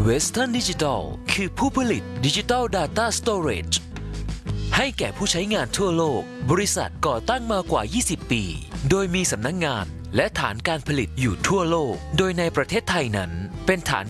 Western Digital คือผู้ผลิต Digital Data Storage ให้แก่ผู้ใช้งานทั่วโลกบริษัทก่อตั้งมากว่า 20 ปี โดยมีสำนักงานและฐานการผลิตอยู่ทั่วโลก โดยในประเทศไทยนั้นเป็นฐาน